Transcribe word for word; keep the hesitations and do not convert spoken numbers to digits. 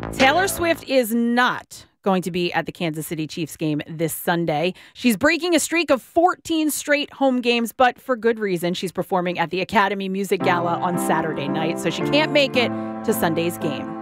Taylor Swift is not going to be at the Kansas City Chiefs game this Sunday. She's breaking a streak of fourteen straight home games, but for good reason. She's performing at the Academy Music Gala on Saturday night, so she can't make it to Sunday's game.